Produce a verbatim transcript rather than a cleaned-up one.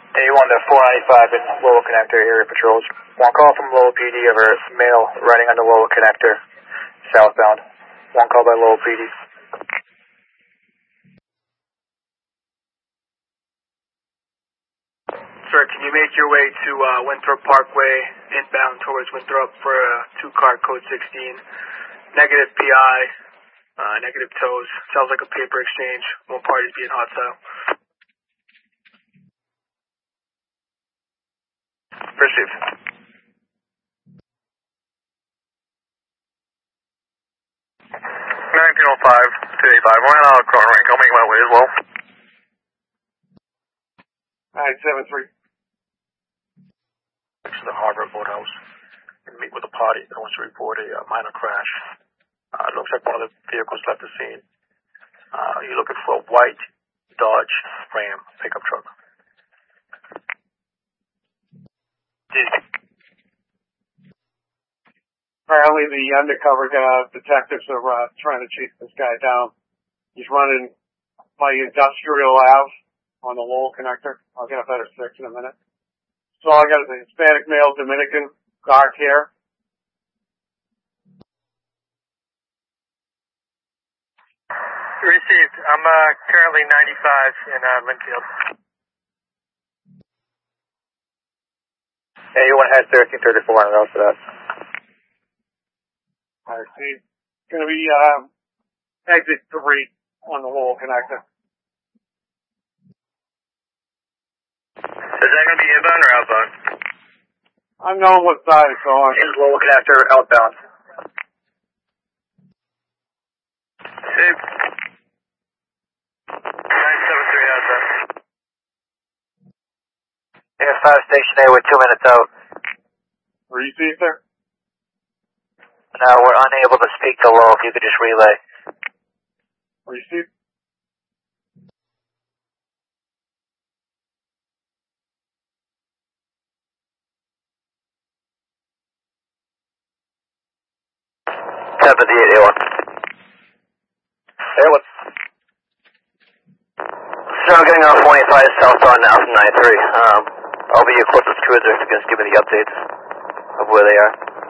A one to four ninety-five in Lowell Connector area patrols. One call from Lowell P D of a male riding on the Lowell Connector, southbound. One call by Lowell P D. Sir, can you make your way to uh, Winthrop Parkway, inbound towards Winthrop for a two-car code sixteen? Negative P I, uh, negative tows. Sounds like a paper exchange. One party's being hostile. Received. nineteen oh five, two eighty-five. We're out of car rank. I'll make my way as well. nine seven three. To the Harbor Boathouse and meet with a party that wants to report a uh, minor crash. Uh, it looks like one of the vehicles left the scene. Uh, you're looking for a white Dodge Ram pickup truck. Apparently the undercover uh, detectives are uh, trying to chase this guy down. He's running by Industrial Ave on the Lowell Connector. I'll get a better fix in a minute. So I got a Hispanic male Dominican, dark hair. Received. I'm uh, currently ninety-five in uh, Linfield. A one has thirteen thirty-four on route for that. I see. It's going to be um, exit three on the Lowell Connector. Is that going to be inbound or outbound? I'm knowing what side it's on. In Lowell Connector, outbound. Saved. nine seven three outbound. Air five station A, we're two minutes out. Received there? No, we're unable to speak to Lowell. If you could just relay. Received? seventy-eight A one. A one. So I'm getting off one eighty-five southbound now from nine three. Um, I'll be your closest cruiser if you can just give me the updates of where they are.